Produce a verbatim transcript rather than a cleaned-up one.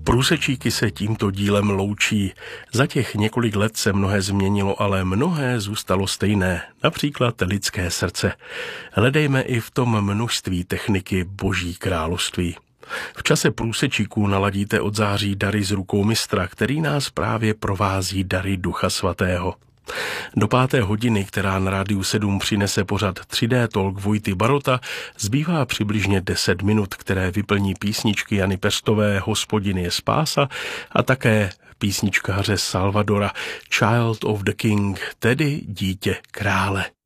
Průsečíky se tímto dílem loučí. Za těch několik let se mnohé změnilo, ale mnohé zůstalo stejné, například lidské srdce. Hledejme i v tom množství techniky Boží království. V čase průsečíků naladíte od září dary z rukou mistra, který nás právě provází dary Ducha Svatého. Do páté hodiny, která na Rádiu sedm přinese pořad tři dé Talk Vojty Barota, zbývá přibližně deset minut, které vyplní písničky Jany Pestové Hospodin je spása a také písničkáře Salvadora Child of the King, tedy Dítě krále.